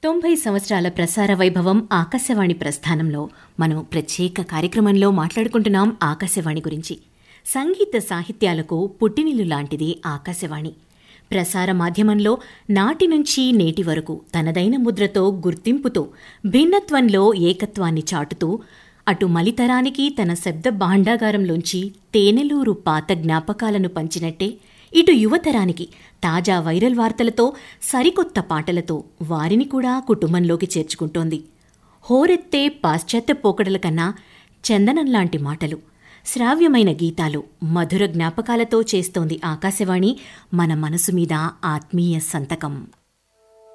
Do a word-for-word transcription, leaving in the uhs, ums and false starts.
తొంభై సంవత్సరాల ప్రసార వైభవం ఆకాశవాణి ప్రస్థానంలో మనం ప్రత్యేక కార్యక్రమంలో మాట్లాడుకుంటున్నాం ఆకాశవాణి గురించి. సంగీత సాహిత్యాలకు పుట్టినిల్లు లాంటిది ఆకాశవాణి. ప్రసార మాధ్యమంలో నాటి నుంచి నేటి వరకు తనదైన ముద్రతో, గుర్తింపుతో, భిన్నత్వంలో ఏకత్వాన్ని చాటుతూ అటు మలితరానికి తన శబ్ద భాండాగారంలోంచి తేనెలూరు పాత జ్ఞాపకాలను పంచినట్టే, ఇటు యువతరానికి తాజా వైరల్ వార్తలతో, సరికొత్త పాటలతో వారిని కూడా కుటుంబంలోకి చేర్చుకుంటోంది. హోరెత్తే పాశ్చాత్య పోకడల కన్నా చందనంలాంటి మాటలు, శ్రావ్యమైన గీతాలు, మధుర జ్ఞాపకాలతో చేస్తోంది ఆకాశవాణి మన మనసు మీద ఆత్మీయ సంతకం.